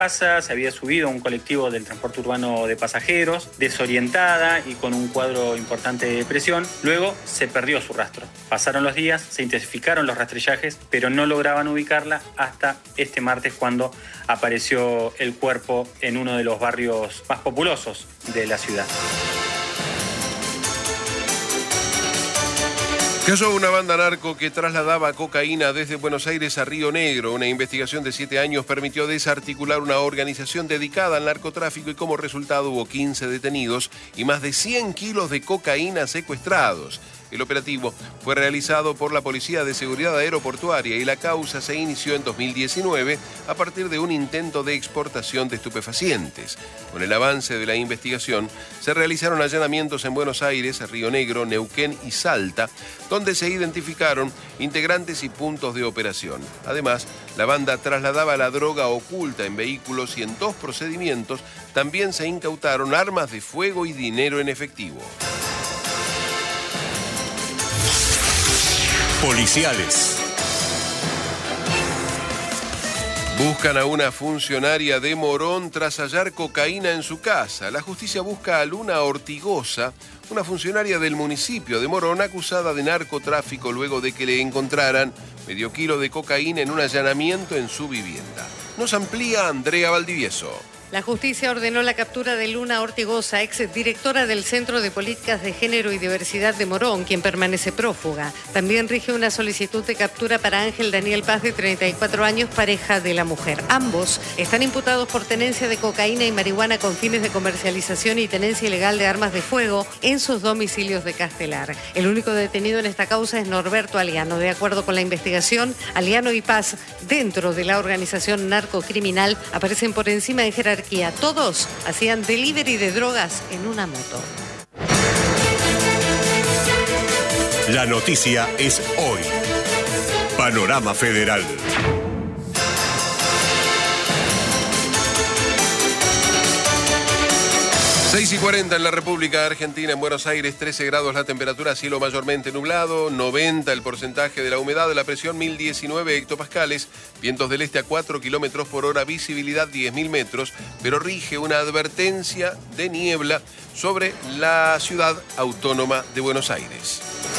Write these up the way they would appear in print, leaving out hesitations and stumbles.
Se había subido a un colectivo del transporte urbano de pasajeros, desorientada y con un cuadro importante de depresión. Luego se perdió su rastro. Pasaron los días, se intensificaron los rastrillajes, pero no lograban ubicarla hasta este martes, cuando apareció el cuerpo en uno de los barrios más populosos de la ciudad. Cayó una banda narco que trasladaba cocaína desde Buenos Aires a Río Negro. Una investigación de 7 años permitió desarticular una organización dedicada al narcotráfico y como resultado hubo 15 detenidos y más de 100 kilos de cocaína secuestrados. El operativo fue realizado por la Policía de Seguridad Aeroportuaria y la causa se inició en 2019 a partir de un intento de exportación de estupefacientes. Con el avance de la investigación, se realizaron allanamientos en Buenos Aires, Río Negro, Neuquén y Salta, donde se identificaron integrantes y puntos de operación. Además, la banda trasladaba la droga oculta en vehículos y en 2 procedimientos también se incautaron armas de fuego y dinero en efectivo. Policiales. Buscan a una funcionaria de Morón tras hallar cocaína en su casa. La justicia busca a Luna Ortigosa, una funcionaria del municipio de Morón acusada de narcotráfico luego de que le encontraran medio kilo de cocaína en un allanamiento en su vivienda. Nos amplía Andrea Valdivieso. La justicia ordenó la captura de Luna Ortigosa, exdirectora del Centro de Políticas de Género y Diversidad de Morón, quien permanece prófuga. También rige una solicitud de captura para Ángel Daniel Paz, de 34 años, pareja de la mujer. Ambos están imputados por tenencia de cocaína y marihuana con fines de comercialización y tenencia ilegal de armas de fuego en sus domicilios de Castelar. El único detenido en esta causa es Norberto Aliano. De acuerdo con la investigación, Aliano y Paz, dentro de la organización narcocriminal, aparecen por encima en jerarquía. Todos hacían delivery de drogas en una moto. La noticia es hoy. Panorama Federal. 6:40 en la República Argentina, en Buenos Aires, 13 grados la temperatura, cielo mayormente nublado, 90 el porcentaje de la humedad, la presión 1019 hectopascales, vientos del este a 4 kilómetros por hora, visibilidad 10.000 metros, pero rige una advertencia de niebla sobre la ciudad autónoma de Buenos Aires.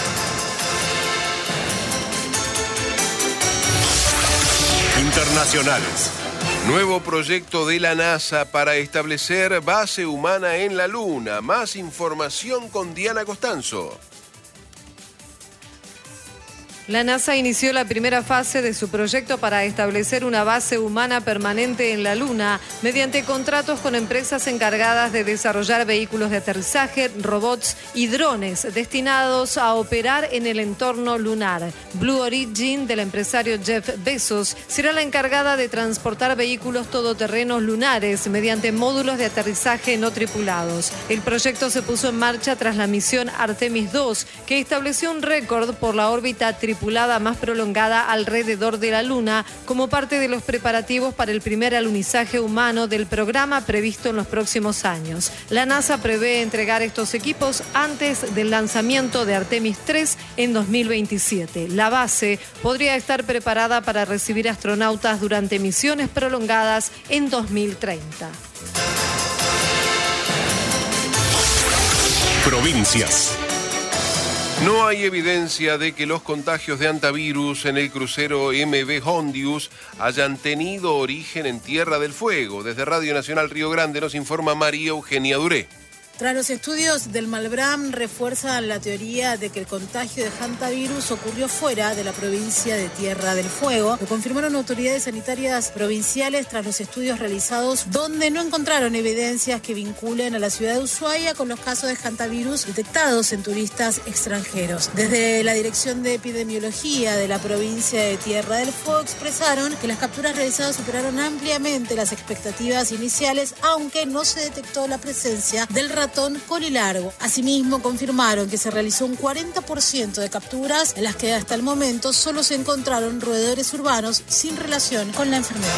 Internacionales. Nuevo proyecto de la NASA para establecer base humana en la Luna. Más información con Diana Costanzo. La NASA inició la primera fase de su proyecto para establecer una base humana permanente en la Luna mediante contratos con empresas encargadas de desarrollar vehículos de aterrizaje, robots y drones destinados a operar en el entorno lunar. Blue Origin, del empresario Jeff Bezos, será la encargada de transportar vehículos todoterrenos lunares mediante módulos de aterrizaje no tripulados. El proyecto se puso en marcha tras la misión Artemis 2, que estableció un récord por la órbita tripulada más prolongada alrededor de la Luna, como parte de los preparativos para el primer alunizaje humano del programa previsto en los próximos años. La NASA prevé entregar estos equipos antes del lanzamiento de Artemis 3 en 2027. La base podría estar preparada para recibir astronautas durante misiones prolongadas en 2030. Provincias. No hay evidencia de que los contagios de hantavirus en el crucero MV Hondius hayan tenido origen en Tierra del Fuego. Desde Radio Nacional Río Grande nos informa María Eugenia Duré. Tras los estudios del Malbram refuerzan la teoría de que el contagio de hantavirus ocurrió fuera de la provincia de Tierra del Fuego. Lo confirmaron autoridades sanitarias provinciales tras los estudios realizados, donde no encontraron evidencias que vinculen a la ciudad de Ushuaia con los casos de hantavirus detectados en turistas extranjeros. Desde la Dirección de Epidemiología de la provincia de Tierra del Fuego expresaron que las capturas realizadas superaron ampliamente las expectativas iniciales, aunque no se detectó la presencia del ratón colilargo. Asimismo, confirmaron que se realizó un 40% de capturas en las que hasta el momento solo se encontraron roedores urbanos sin relación con la enfermedad.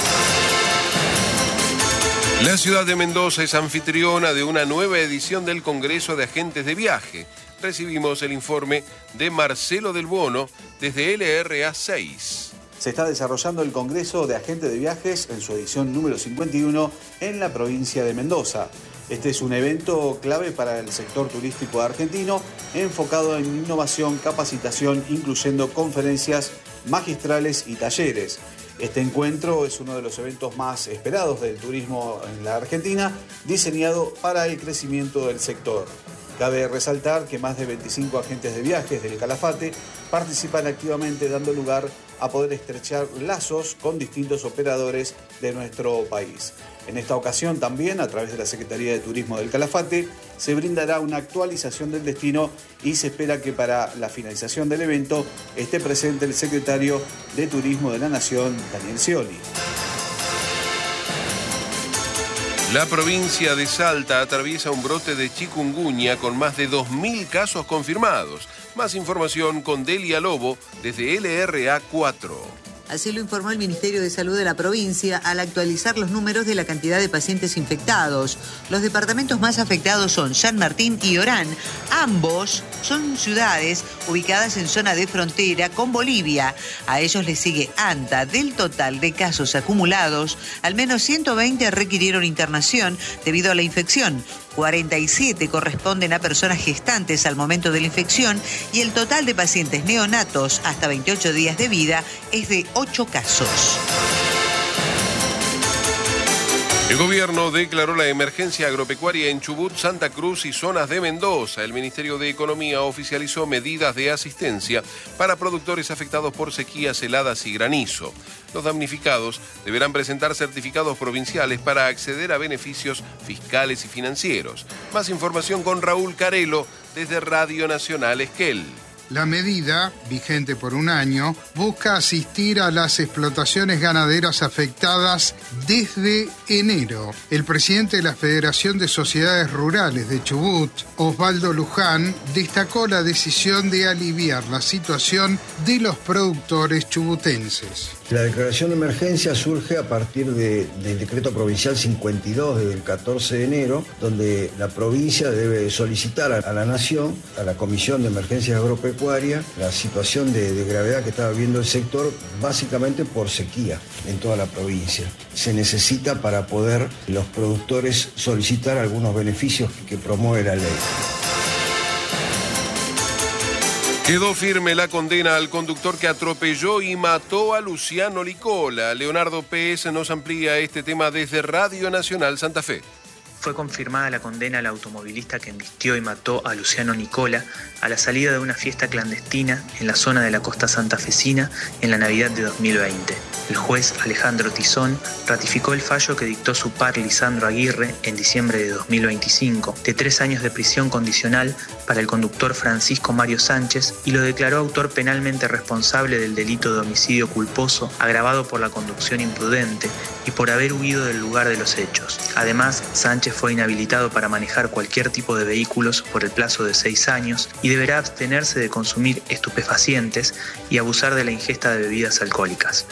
La ciudad de Mendoza es anfitriona de una nueva edición del Congreso de Agentes de Viaje. Recibimos el informe de Marcelo Del Bono desde LRA 6. se está desarrollando el Congreso de Agentes de Viajes en su edición número 51 en la provincia de Mendoza. Este es un evento clave para el sector turístico argentino, enfocado en innovación, capacitación, incluyendo conferencias magistrales y talleres. Este encuentro es uno de los eventos más esperados del turismo en la Argentina, diseñado para el crecimiento del sector. Cabe resaltar que más de 25 agentes de viajes del Calafate participan activamente, dando lugar a poder estrechar lazos con distintos operadores de nuestro país. En esta ocasión también, a través de la Secretaría de Turismo del Calafate, se brindará una actualización del destino y se espera que para la finalización del evento esté presente el secretario de Turismo de la Nación, Daniel Scioli. La provincia de Salta atraviesa un brote de chikungunya con más de 2.000 casos confirmados. Más información con Delia Lobo desde LRA 4. Así lo informó el Ministerio de Salud de la provincia al actualizar los números de la cantidad de pacientes infectados. Los departamentos más afectados son San Martín y Orán. Ambos son ciudades ubicadas en zona de frontera con Bolivia. A ellos les sigue Anta. Del total de casos acumulados, al menos 120 requirieron internación debido a la infección. 47 corresponden a personas gestantes al momento de la infección y el total de pacientes neonatos hasta 28 días de vida es de 8 casos. El gobierno declaró la emergencia agropecuaria en Chubut, Santa Cruz y zonas de Mendoza. El Ministerio de Economía oficializó medidas de asistencia para productores afectados por sequías, heladas y granizo. Los damnificados deberán presentar certificados provinciales para acceder a beneficios fiscales y financieros. Más información con Raúl Carelo desde Radio Nacional Esquel. La medida, vigente por un año, busca asistir a las explotaciones ganaderas afectadas desde enero. El presidente de la Federación de Sociedades Rurales de Chubut, Osvaldo Luján, destacó la decisión de aliviar la situación de los productores chubutenses. La declaración de emergencia surge a partir del decreto provincial 52 del 14 de enero, donde la provincia debe solicitar a la Nación, a la Comisión de Emergencias Agropecuarias, la situación de gravedad que está viviendo el sector, básicamente por sequía en toda la provincia. Se necesita para poder los productores solicitar algunos beneficios que promueve la ley. Quedó firme la condena al conductor que atropelló y mató a Luciano Nicola. Leonardo Pérez nos amplía este tema desde Radio Nacional Santa Fe. Fue confirmada la condena al automovilista que embistió y mató a Luciano Nicola a la salida de una fiesta clandestina en la zona de la costa santafesina en la Navidad de 2020. El juez Alejandro Tizón ratificó el fallo que dictó su par Lisandro Aguirre en diciembre de 2025 de 3 años de prisión condicional para el conductor Francisco Mario Sánchez y lo declaró autor penalmente responsable del delito de homicidio culposo agravado por la conducción imprudente y por haber huido del lugar de los hechos. Además, Sánchez fue inhabilitado para manejar cualquier tipo de vehículos por el plazo de 6 años y deberá abstenerse de consumir estupefacientes y abusar de la ingesta de bebidas alcohólicas.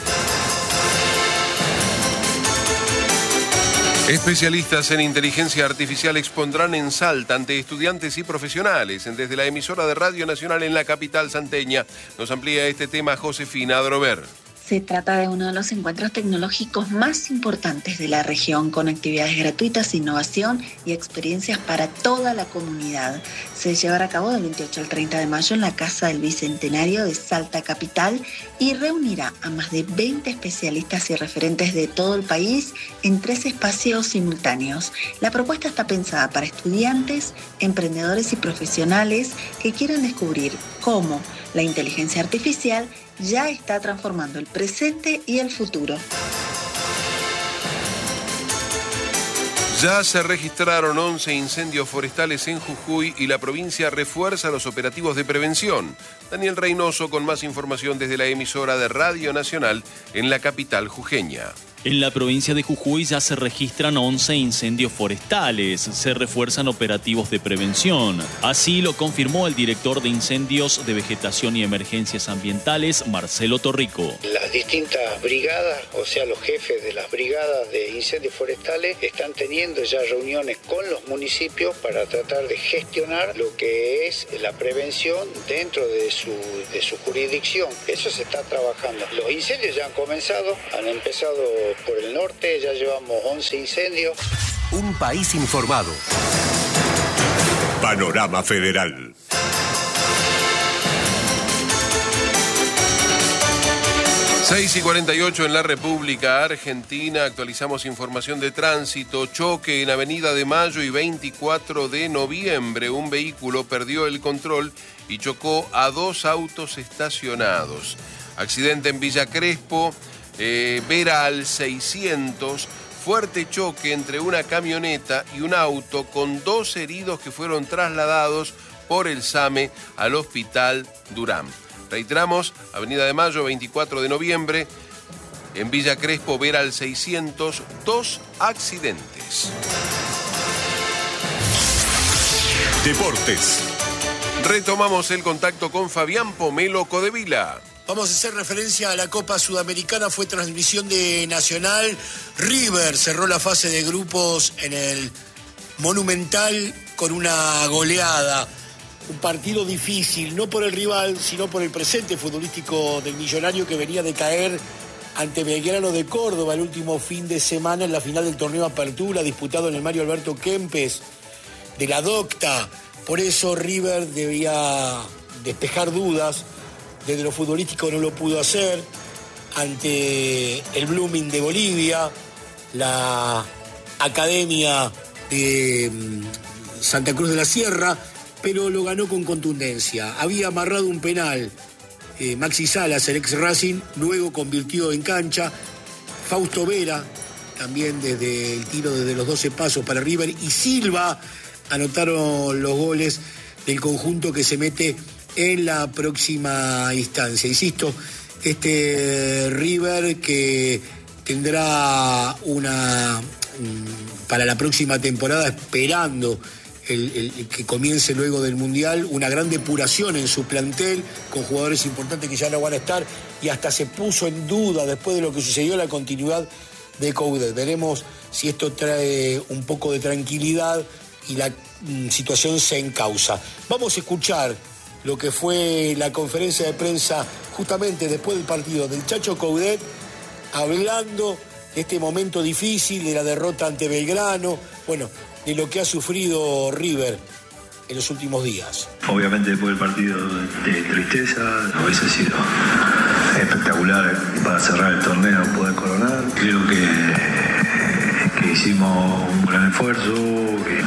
Especialistas en inteligencia artificial expondrán en Salta ante estudiantes y profesionales. Desde la emisora de Radio Nacional en la capital salteña nos amplía este tema Josefina Adrover. Se trata de uno de los encuentros tecnológicos más importantes de la región, con actividades gratuitas, innovación y experiencias para toda la comunidad. Se llevará a cabo del 28 al 30 de mayo en la Casa del Bicentenario de Salta Capital y reunirá a más de 20 especialistas y referentes de todo el país en 3 espacios simultáneos. La propuesta está pensada para estudiantes, emprendedores y profesionales que quieran descubrir cómo la inteligencia artificial ya está transformando el presente y el futuro. Ya se registraron 11 incendios forestales en Jujuy y la provincia refuerza los operativos de prevención. Daniel Reynoso con más información desde la emisora de Radio Nacional en la capital jujeña. En la provincia de Jujuy ya se registran 11 incendios forestales. Se refuerzan operativos de prevención. Así lo confirmó el director de Incendios de Vegetación y Emergencias Ambientales, Marcelo Torrico. Las distintas brigadas, o sea, los jefes de las brigadas de incendios forestales, están teniendo ya reuniones con los municipios para tratar de gestionar lo que es la prevención dentro de su jurisdicción. Eso se está trabajando. Los incendios ya han comenzado, han empezado por el norte, ya llevamos 11 incendios. Un país informado. Panorama Federal. Seis y 48 en la República Argentina. Actualizamos información de tránsito. Choque en Avenida de Mayo y 24 de noviembre. Un vehículo perdió el control y chocó a dos autos estacionados. Accidente en Villa Crespo, Vera al 600. Fuerte choque entre una camioneta y un auto con dos heridos que fueron trasladados por el SAME al Hospital Durán. Reiteramos, Avenida de Mayo, 24 de noviembre, en Villa Crespo, Vera al 600, dos accidentes. Deportes. Retomamos el contacto con Fabián Pomelo Codevila. Vamos a hacer referencia a la Copa Sudamericana, fue transmisión de Nacional. River cerró la fase de grupos en el Monumental con una goleada. Un partido difícil, no por el rival, sino por el presente futbolístico del Millonario, que venía de caer ante Belgrano de Córdoba el último fin de semana en la final del torneo Apertura, disputado en el Mario Alberto Kempes de la Docta. Por eso River debía despejar dudas. Desde lo futbolístico no lo pudo hacer ante el Blooming de Bolivia, la Academia de Santa Cruz de la Sierra, pero lo ganó con contundencia. Había amarrado un penal Maxi Salas, el ex Racing, luego convirtió en cancha. Fausto Vera, también desde el tiro desde los 12 pasos para River, y Silva anotaron los goles del conjunto que se mete en la próxima instancia. Insisto, este River que tendrá para la próxima temporada, esperando el que comience luego del Mundial, una gran depuración en su plantel, con jugadores importantes que ya no van a estar, y hasta se puso en duda, después de lo que sucedió, la continuidad de Coudet. Veremos si esto trae un poco de tranquilidad y la situación se encausa. Vamos a escuchar lo que fue la conferencia de prensa justamente después del partido del Chacho Coudet, hablando de este momento difícil, de la derrota ante Belgrano, bueno, de lo que ha sufrido River en los últimos días. Obviamente después del partido de tristeza, hubiese sido espectacular para cerrar el torneo, poder coronar. Creo que hicimos un gran esfuerzo, que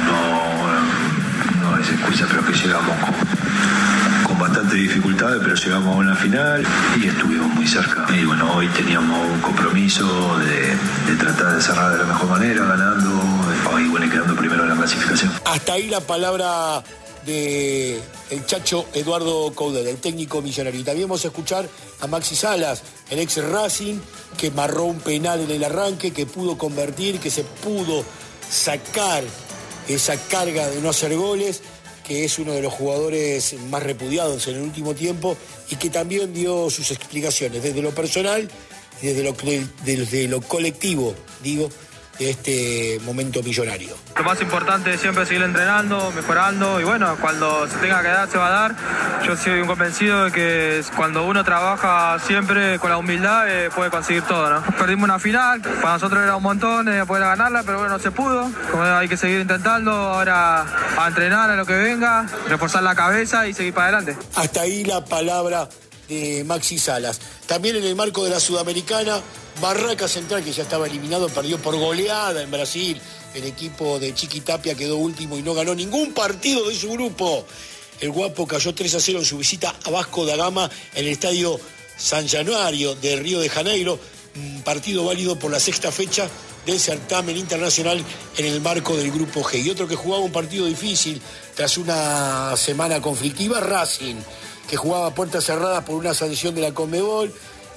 no es excusa, pero que llegamos con bastante dificultades, pero llegamos a una final y estuvimos muy cerca. Y bueno, hoy teníamos un compromiso de tratar de cerrar de la mejor manera, ganando y bueno, quedando primero en la clasificación. Hasta ahí la palabra de el Chacho Eduardo Coudet, el técnico millonario. Y también vamos a escuchar a Maxi Salas, el ex Racing, que marró un penal en el arranque, que pudo convertir, que se pudo sacar esa carga de no hacer goles, que es uno de los jugadores más repudiados en el último tiempo, y que también dio sus explicaciones desde lo personal y desde lo colectivo, digo, de este momento millonario. Lo más importante es siempre seguir entrenando, mejorando, y bueno, cuando se tenga que dar, se va a dar. Yo soy un convencido de que cuando uno trabaja siempre con la humildad, puede conseguir todo, ¿no? Perdimos una final, para nosotros era un montón poder ganarla, pero bueno, no se pudo. Como hay que seguir intentando, ahora a entrenar a lo que venga, reforzar la cabeza y seguir para adelante. Hasta ahí la palabra de Maxi Salas. También en el marco de la Sudamericana, Barraca Central, que ya estaba eliminado, perdió por goleada en Brasil. El equipo de Chiqui Tapia quedó último y no ganó ningún partido de su grupo. El Guapo cayó 3-0 en su visita a Vasco da Gama en el estadio San Januario de Río de Janeiro. Un partido válido por la sexta fecha del certamen internacional en el marco del Grupo G. Y otro que jugaba un partido difícil tras una semana conflictiva, Racing, que jugaba a puertas cerradas por una sanción de la Conmebol.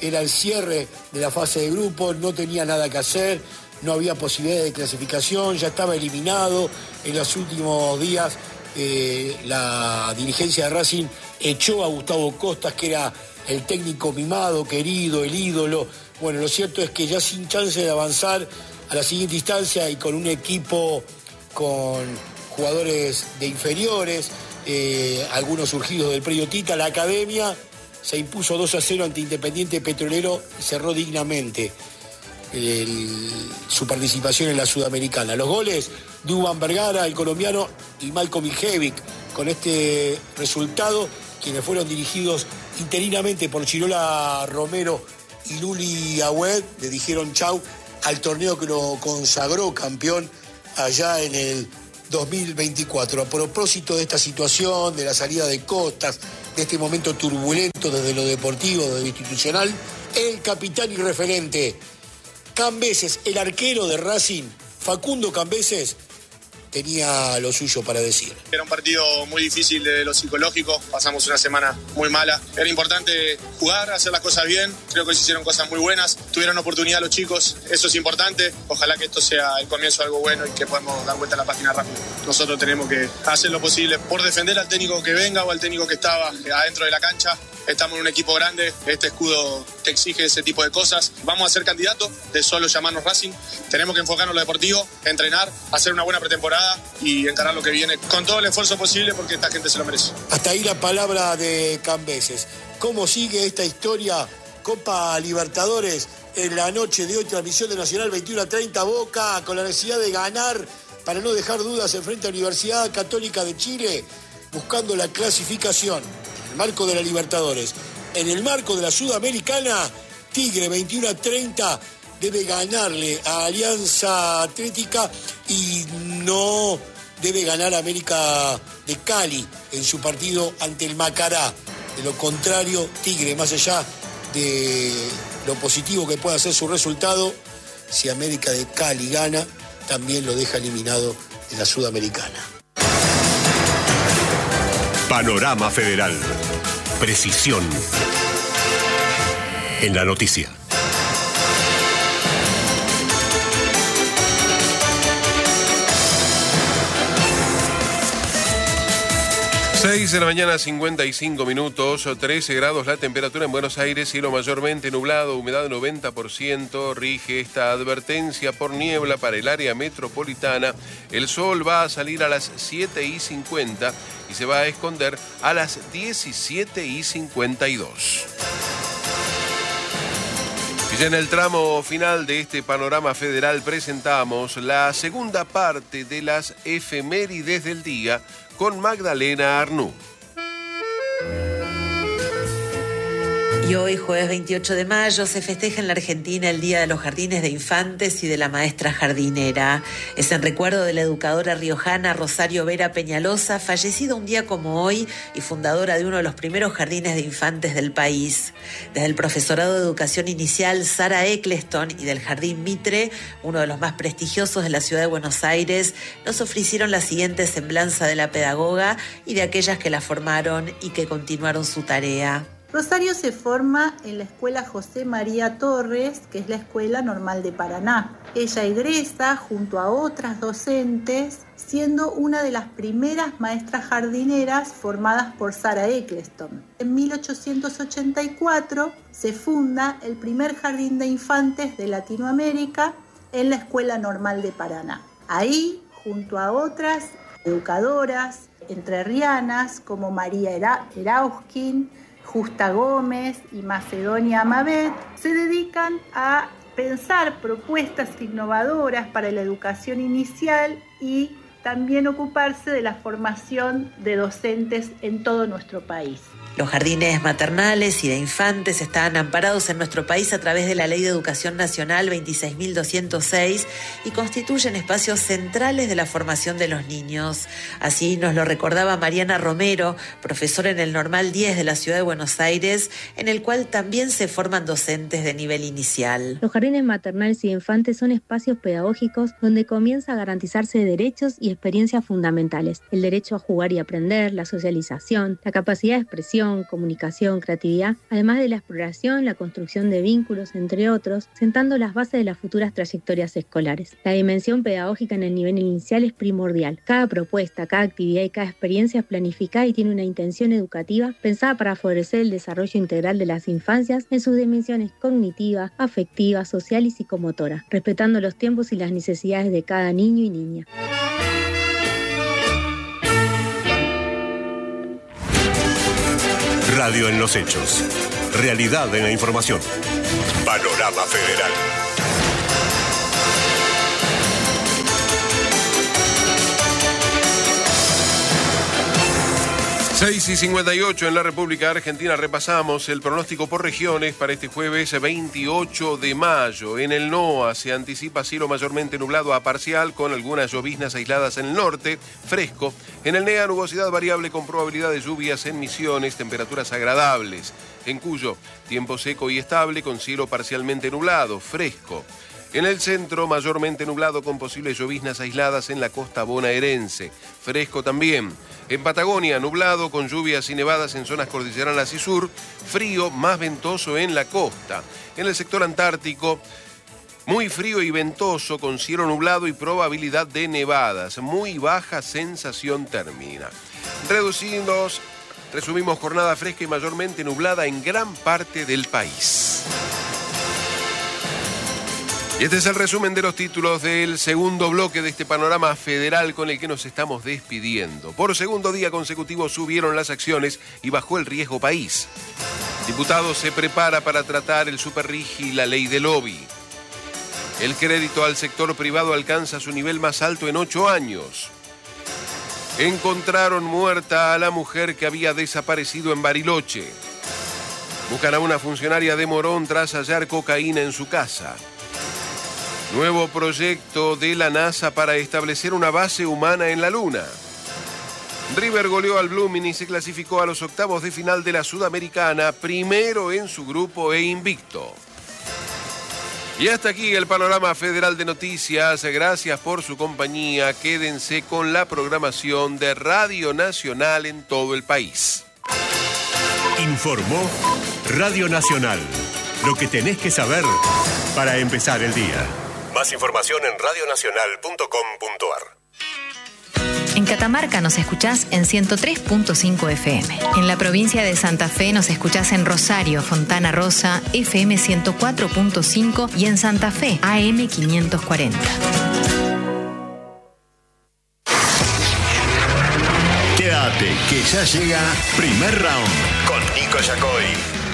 era el cierre de la fase de grupos, no tenía nada que hacer, no había posibilidad de clasificación, ya estaba eliminado. En los últimos días la dirigencia de Racing echó a Gustavo Costas, que era el técnico mimado, querido, el ídolo. Bueno, lo cierto es que ya sin chance de avanzar a la siguiente instancia y con un equipo con jugadores de inferiores, algunos surgidos del predio Tita, la academia se impuso 2-0 ante Independiente Petrolero y cerró dignamente su participación en la Sudamericana. Los goles, Duván Vergara, el colombiano, y Malcolm Iljevic. Con este resultado, quienes fueron dirigidos interinamente por Chirola Romero y Luli Agüed, le dijeron chau al torneo que lo consagró campeón allá en el 2024. A propósito de esta situación, de la salida de Costas, de este momento turbulento desde lo deportivo, desde lo institucional, el capitán y referente Cambeses, el arquero de Racing, Facundo Cambeses, tenía lo suyo para decir. Era un partido muy difícil de lo psicológico, pasamos una semana muy mala. Era importante jugar, hacer las cosas bien, creo que se hicieron cosas muy buenas, tuvieron oportunidad los chicos, eso es importante. Ojalá que esto sea el comienzo de algo bueno y que podamos dar vuelta a la página rápido. Nosotros tenemos que hacer lo posible por defender al técnico que venga o al técnico que estaba adentro de la cancha. Estamos en un equipo grande, este escudo te exige ese tipo de cosas. Vamos a ser candidatos de solo llamarnos Racing. Tenemos que enfocarnos en lo deportivo, entrenar, hacer una buena pretemporada y encarar lo que viene con todo el esfuerzo posible porque esta gente se lo merece. Hasta ahí la palabra de Cambeses. ¿Cómo sigue esta historia? Copa Libertadores en la noche de hoy, transmisión de Nacional 21:30, Boca con la necesidad de ganar para no dejar dudas en frente a la Universidad Católica de Chile, buscando la clasificación. Marco de la Libertadores. En el marco de la Sudamericana, Tigre 21:30 debe ganarle a Alianza Atlética y no debe ganar a América de Cali en su partido ante el Macará. De lo contrario, Tigre, más allá de lo positivo que pueda ser su resultado, si América de Cali gana, también lo deja eliminado en la Sudamericana. Panorama Federal. Precisión en la noticia. 6 de la mañana, 55 minutos, 13 grados la temperatura en Buenos Aires, cielo mayormente nublado, humedad 90%, rige esta advertencia por niebla para el área metropolitana. El sol va a salir a las 7:50 y se va a esconder a las 17:52. Y ya en el tramo final de este panorama federal presentamos la segunda parte de las efemérides del día con Magdalena Arnú. Y hoy, jueves 28 de mayo, se festeja en la Argentina el Día de los Jardines de Infantes y de la Maestra Jardinera. Es en recuerdo de la educadora riojana Rosario Vera Peñalosa, fallecida un día como hoy y fundadora de uno de los primeros jardines de infantes del país. Desde el profesorado de educación inicial Sara Eccleston y del Jardín Mitre, uno de los más prestigiosos de la ciudad de Buenos Aires, nos ofrecieron la siguiente semblanza de la pedagoga y de aquellas que la formaron y que continuaron su tarea. Rosario se forma en la Escuela José María Torres, que es la Escuela Normal de Paraná. Ella egresa junto a otras docentes, siendo una de las primeras maestras jardineras formadas por Sara Eccleston. En 1884 se funda el primer jardín de infantes de Latinoamérica en la Escuela Normal de Paraná. Ahí, junto a otras educadoras entrerrianas como María Erauskin, Justa Gómez y Macedonia Amabet, se dedican a pensar propuestas innovadoras para la educación inicial y también ocuparse de la formación de docentes en todo nuestro país. Los jardines maternales y de infantes están amparados en nuestro país a través de la Ley de Educación Nacional 26.206 y constituyen espacios centrales de la formación de los niños. Así nos lo recordaba Mariana Romero, profesora en el Normal 10 de la Ciudad de Buenos Aires, en el cual también se forman docentes de nivel inicial. Los jardines maternales y de infantes son espacios pedagógicos donde comienza a garantizarse derechos y experiencias fundamentales. El derecho a jugar y aprender, la socialización, la capacidad de expresión, imaginación, comunicación, creatividad, además de la exploración, la construcción de vínculos, entre otros, sentando las bases de las futuras trayectorias escolares. La dimensión pedagógica en el nivel inicial es primordial. Cada propuesta, cada actividad y cada experiencia es planificada y tiene una intención educativa pensada para favorecer el desarrollo integral de las infancias en sus dimensiones cognitiva, afectiva, social y psicomotora, respetando los tiempos y las necesidades de cada niño y niña. Radio en los hechos. Realidad en la información. Panorama Federal. 6:58 en la República Argentina. Repasamos el pronóstico por regiones para este jueves 28 de mayo. En el NOA se anticipa cielo mayormente nublado a parcial con algunas lloviznas aisladas en el norte, fresco. En el NEA nubosidad variable con probabilidad de lluvias en Misiones, temperaturas agradables. En Cuyo, tiempo seco y estable con cielo parcialmente nublado, fresco. En el centro, mayormente nublado con posibles lloviznas aisladas en la costa bonaerense. Fresco también. En Patagonia, nublado con lluvias y nevadas en zonas cordilleranas y sur. Frío, más ventoso en la costa. En el sector antártico, muy frío y ventoso con cielo nublado y probabilidad de nevadas. Muy baja sensación térmica. Resumimos jornada fresca y mayormente nublada en gran parte del país. Y este es el resumen de los títulos del segundo bloque de este panorama federal con el que nos estamos despidiendo. Por segundo día consecutivo subieron las acciones y bajó el riesgo país. Diputados se prepara para tratar el superrigi y la ley de lobby. El crédito al sector privado alcanza su nivel más alto en 8 años. Encontraron muerta a la mujer que había desaparecido en Bariloche. Buscan a una funcionaria de Morón tras hallar cocaína en su casa. Nuevo proyecto de la NASA para establecer una base humana en la Luna. River goleó al Blooming y se clasificó a los octavos de final de la Sudamericana, primero en su grupo e invicto. Y hasta aquí el panorama federal de noticias. Gracias por su compañía. Quédense con la programación de Radio Nacional en todo el país. Informó Radio Nacional. Lo que tenés que saber para empezar el día. Más información en radionacional.com.ar. En Catamarca nos escuchás en 103.5 FM. En la provincia de Santa Fe nos escuchás en Rosario, Fontana Rosa, FM 104.5 y en Santa Fe, AM 540. Quédate, que ya llega Primer Round con Nico Yacoy.